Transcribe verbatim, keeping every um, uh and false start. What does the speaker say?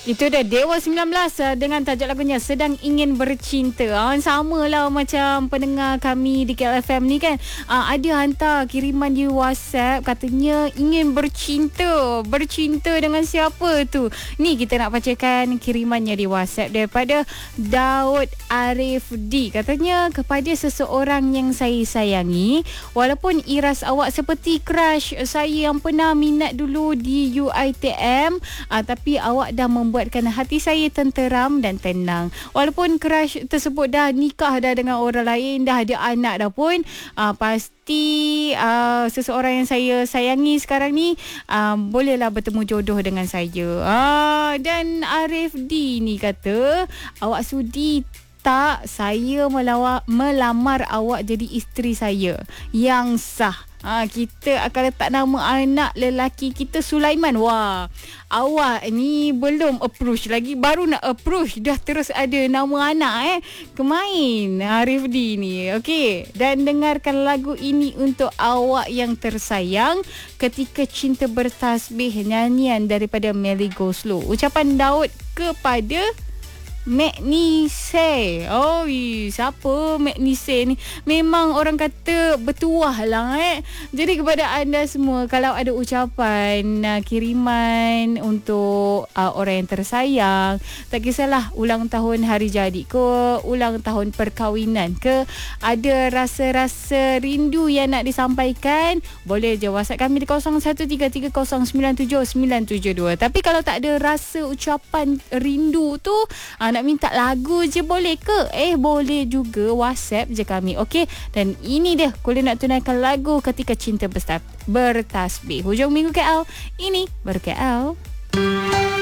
Itu dia Dewa sembilan belas uh, dengan tajuk lagunya Sedang Ingin Bercinta. Uh, sama lah macam pendengar kami di K L F M ni kan. Uh, ada hantar kiriman di WhatsApp katanya ingin bercinta. Bercinta dengan siapa tu? Ni kita nak bacakan kirimannya di WhatsApp daripada Daud Arif D. Katanya kepada seseorang yang saya sayangi, walaupun iras awak seperti crush saya yang pernah minat dulu di U I T M, uh, tapi awak dah mem membuatkan hati saya tenteram dan tenang. Walaupun crush tersebut dah nikah dah dengan orang lain, dah ada anak dah pun, uh, pasti uh, seseorang yang saya sayangi sekarang ni uh, bolehlah bertemu jodoh dengan saya. Uh, dan Arif D ni kata, awak sudi tak saya melawak, melamar awak jadi isteri saya yang sah? Ha, kita akan letak nama anak lelaki kita Sulaiman. Wah, awak ni belum approach lagi, baru nak approach dah terus ada nama anak eh. Kemain Arif D ni. Okey, dan dengarkan lagu ini untuk awak yang tersayang, Ketika Cinta Bertasbih, nyanyian daripada Melly Goslow. Ucapan Daud kepada Magnise. Oh, siapa Magnise ni? Memang orang kata bertuah lah eh. Jadi kepada anda semua, kalau ada ucapan uh, kiriman untuk uh, orang yang tersayang, tak kisahlah ulang tahun hari jadi ke, ulang tahun perkahwinan ke, ada rasa-rasa rindu yang nak disampaikan, boleh je WhatsApp kami di kosong satu tiga tiga kosong sembilan tujuh sembilan tujuh dua. Tapi kalau tak ada rasa ucapan rindu tu, uh, nak minta lagu je boleh ke? Eh, boleh juga, WhatsApp je kami. Okey, dan ini dia Kuliah Nak Tunaikan Lagu Ketika Cinta Bertasbih. Hujung minggu K L, ini baru K L.